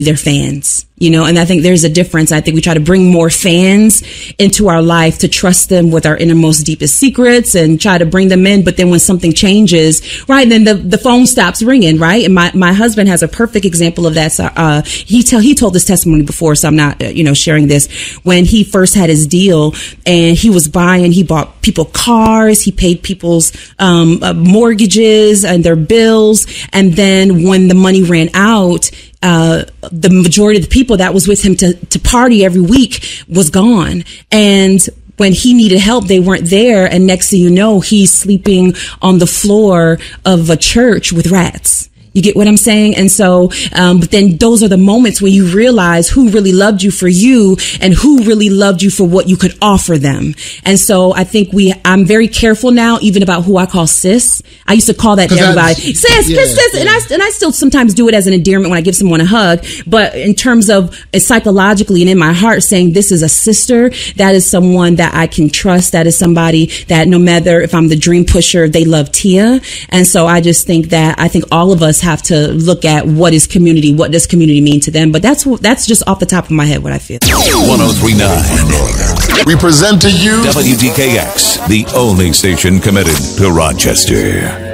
they're fans, and I think there's a difference. I think we try to bring more fans into our life to trust them with our innermost, deepest secrets and try to bring them in. But then when something changes, right, then the phone stops ringing, right? And my husband has a perfect example of that. So, he told this testimony before, so I'm not, sharing this. When he first had his deal and he bought people cars, he paid people's, mortgages and their bills. And then when the money ran out, the majority of the people that was with him to party every week was gone. And when he needed help, they weren't there. And next thing you know, he's sleeping on the floor of a church with rats. You get what I'm saying? And so, but then those are the moments when you realize who really loved you for you and who really loved you for what you could offer them. And so I think I'm very careful now, even about who I call sis. I used to call that to everybody, sis, yeah, sis. Yeah. And I still sometimes do it as an endearment when I give someone a hug. But in terms of psychologically and in my heart saying this is a sister, that is someone that I can trust. That is somebody that no matter if I'm the dream pusher, they love Tia. And so I just think that all of us have to look at what does community mean to them. But that's just off the top of my head what I feel. 103.9. We present to you WDKX, the only station committed to Rochester.